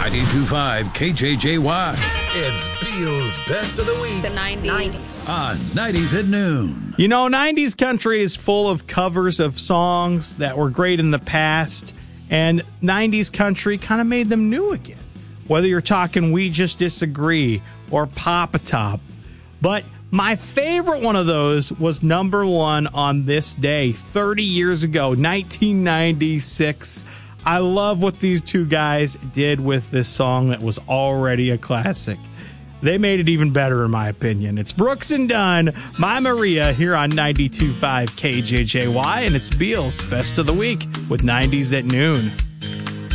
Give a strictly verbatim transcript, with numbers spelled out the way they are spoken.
ninety-two point five K J J Y. It's Beal's Best of the Week. The nineties. On nineties at noon. You know, nineties country is full of covers of songs that were great in the past, and nineties country kind of made them new again. Whether you're talking We Just Disagree or Papa Top. But my favorite one of those was number one on this day, thirty years ago, nineteen ninety-six. I love what these two guys did with this song that was already a classic. They made it even better, in my opinion. It's Brooks and Dunn, My Maria, here on ninety-two point five K J J Y, and it's Beal's Best of the Week with nineties at noon.